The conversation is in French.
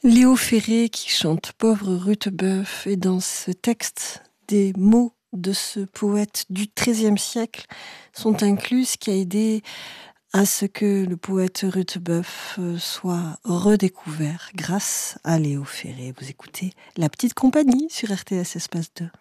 Léo Ferré qui chante Pauvre Rutebeuf, et dans ce texte, des mots de ce poète du XIIIe siècle sont inclus, ce qui a aidé à ce que le poète Rutebeuf soit redécouvert grâce à Léo Ferré. Vous écoutez La Petite Compagnie sur RTS Espace 2.